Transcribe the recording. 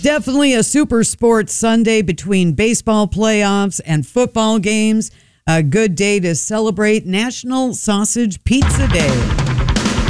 Definitely a super sports Sunday between baseball playoffs and football games. A good day to celebrate National Sausage Pizza Day.